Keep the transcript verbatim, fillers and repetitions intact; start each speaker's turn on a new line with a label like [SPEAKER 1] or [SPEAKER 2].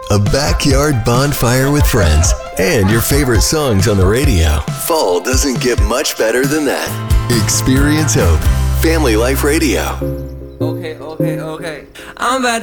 [SPEAKER 1] a backyard bonfire with friends, and your favorite songs on the radio. Fall doesn't get much better than that. Experience hope. Family Life Radio.
[SPEAKER 2] Okay, okay, okay. I'm about